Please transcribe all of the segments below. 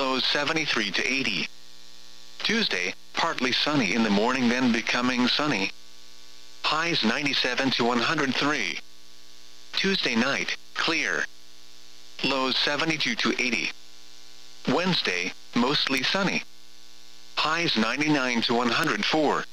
Lows 73 to 80. Tuesday, partly sunny in the morning then becoming sunny. Highs 97 to 103. Tuesday night, clear. Lows 72 to 80. Wednesday, mostly sunny. Highs 99 to 104.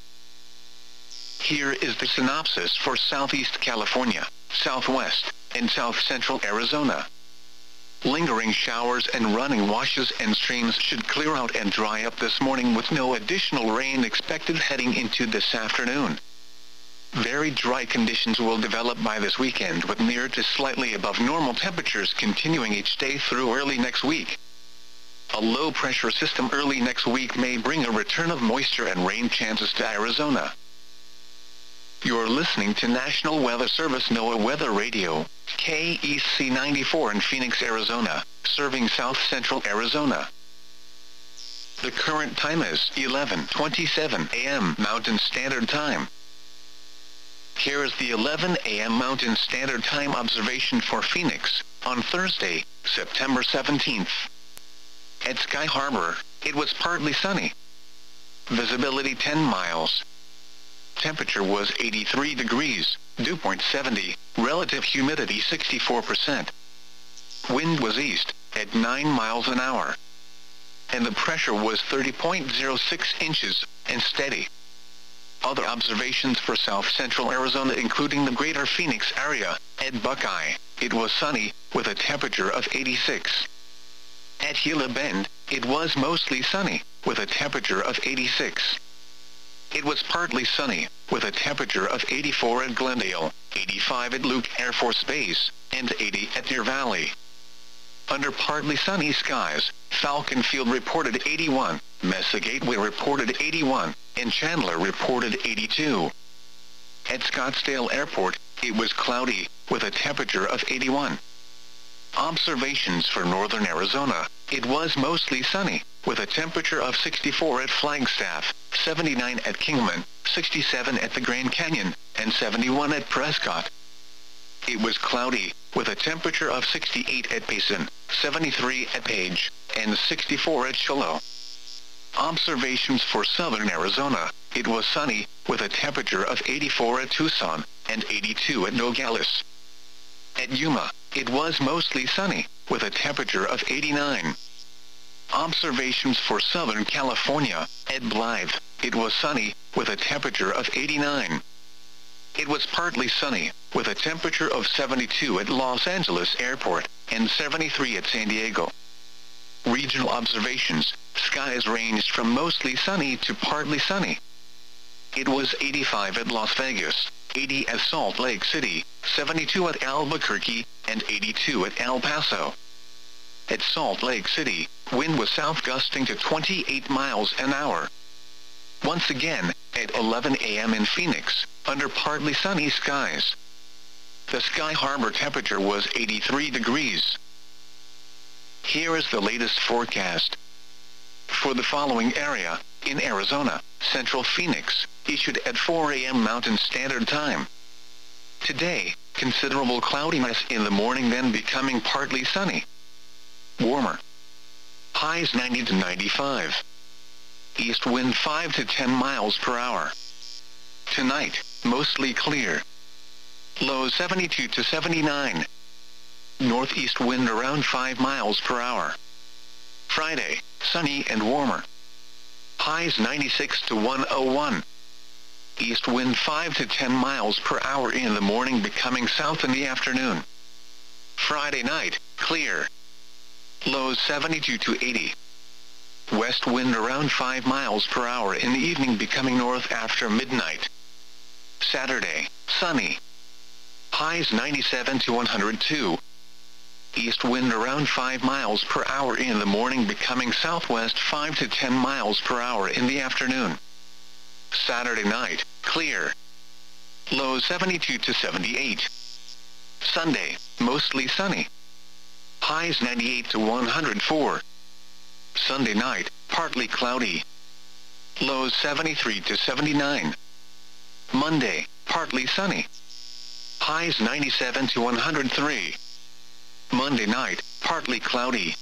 Here is the synopsis for Southeast California, Southwest, and South Central Arizona. Lingering showers and running washes and streams should clear out and dry up this morning with no additional rain expected heading into this afternoon. Very dry conditions will develop by this weekend with near to slightly above normal temperatures continuing each day through early next week. A low-pressure system early next week may bring a return of moisture and rain chances to Arizona. You're listening to National Weather Service NOAA Weather Radio, KEC 94 in Phoenix, Arizona, serving South Central Arizona. The current time is 11:27 a.m. Mountain Standard Time. Here is the 11 a.m. Mountain Standard Time observation for Phoenix, on Thursday, September 17th. At Sky Harbor, it was partly sunny. Visibility 10 miles. Temperature was 83 degrees, dew point 70, relative humidity 64%. Wind was east, at 9 miles an hour. And the pressure was 30.06 inches, and steady. Other observations for South Central Arizona including the greater Phoenix area, at Buckeye, it was sunny, with a temperature of 86. At Gila Bend, it was mostly sunny, with a temperature of 86. It was partly sunny, with a temperature of 84 at Glendale, 85 at Luke Air Force Base, and 80 at Deer Valley. Under partly sunny skies, Falcon Field reported 81, Mesa Gateway reported 81, and Chandler reported 82. At Scottsdale Airport, it was cloudy, with a temperature of 81. Observations for northern Arizona, it was mostly sunny, with a temperature of 64 at Flagstaff, 79 at Kingman, 67 at the Grand Canyon, and 71 at Prescott. It was cloudy, with a temperature of 68 at Payson, 73 at Page, and 64 at Shiloh. Observations for southern Arizona, it was sunny, with a temperature of 84 at Tucson, and 82 at Nogales. At Yuma, it was mostly sunny, with a temperature of 89. Observations for Southern California, at Blythe, it was sunny, with a temperature of 89. It was partly sunny, with a temperature of 72 at Los Angeles Airport, and 73 at San Diego. Regional observations, skies ranged from mostly sunny to partly sunny. It was 85 at Las Vegas, 80 at Salt Lake City, 72 at Albuquerque, and 82 at El Paso. At Salt Lake City, wind was south gusting to 28 miles an hour. Once again, at 11 a.m. in Phoenix, under partly sunny skies. The Sky Harbor temperature was 83 degrees. Here is the latest forecast. For the following area, in Arizona, Central Phoenix, issued at 4 a.m. Mountain Standard Time. Today, considerable cloudiness in the morning then becoming partly sunny. Warmer. Highs 90 to 95. East wind 5 to 10 miles per hour. Tonight, mostly clear. Lows 72 to 79. Northeast wind around 5 miles per hour. Friday, sunny and warmer. Highs 96 to 101. East wind 5 to 10 miles per hour in the morning becoming south in the afternoon. Friday night, clear. Lows 72 to 80. West wind around 5 miles per hour in the evening becoming north after midnight. Saturday, sunny. Highs 97 to 102. East wind around 5 miles per hour in the morning becoming southwest 5 to 10 miles per hour in the afternoon. Saturday night, clear. Lows 72 to 78. Sunday, mostly sunny. Highs 98 to 104. Sunday night, partly cloudy. Lows 73 to 79. Monday, partly sunny. Highs 97 to 103. Monday night, partly cloudy.